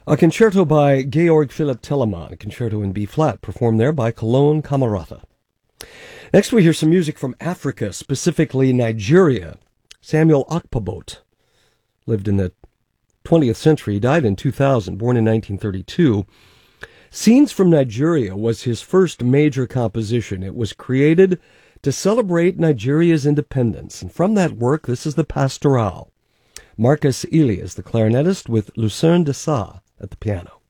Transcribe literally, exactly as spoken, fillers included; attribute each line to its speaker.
Speaker 1: A concerto by Georg Philipp Telemann, a concerto in B-flat, performed there by Cologne Camerata. Next we hear some music from Africa, specifically Nigeria. Samuel Okpebholo lived in the twentieth century, died in two thousand, born in nineteen thirty-two. Scenes from Nigeria was his first major composition. It was created to celebrate Nigeria's independence, and from that work, this is the Pastoral. Marcus Ely is the clarinetist with Lucerne de Sa at the piano.